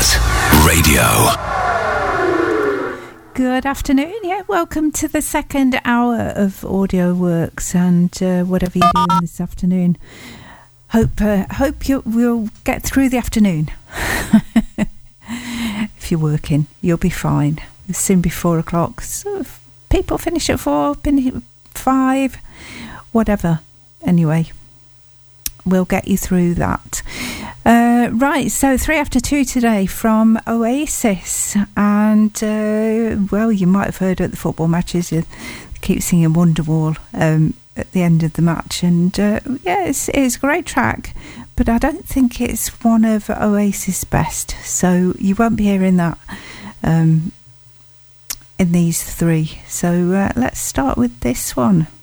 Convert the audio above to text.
Works Radio. Good afternoon. Yeah, welcome to the second hour of Audio Works and whatever you're doing this afternoon. Hope we'll get through the afternoon. If you're working, you'll be fine. It'll soon be 4 o'clock. So if people finish at 4, finish at 5, whatever. Anyway, we'll get you through that. Right, so 3 after 2 today from Oasis. And, well, you might have heard at the football matches, they keep singing Wonderwall at the end of the match. And, yeah, it's a great track. But I don't think it's one of Oasis' best. So you won't be hearing that in these three. So let's start with this one.